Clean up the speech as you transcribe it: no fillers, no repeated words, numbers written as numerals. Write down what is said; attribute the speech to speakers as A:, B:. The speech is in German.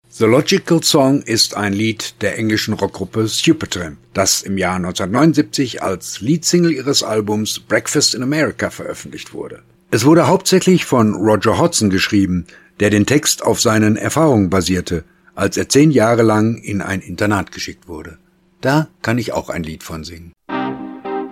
A: The Logical Song ist ein Lied der englischen Rockgruppe Supertramp, das im Jahr 1979 als Leadsingle ihres Albums Breakfast in America veröffentlicht wurde. Es wurde hauptsächlich von Roger Hodgson geschrieben, der den Text auf seinen Erfahrungen basierte, als er 10 Jahre lang in ein Internat geschickt wurde. Da kann ich auch ein Lied von singen.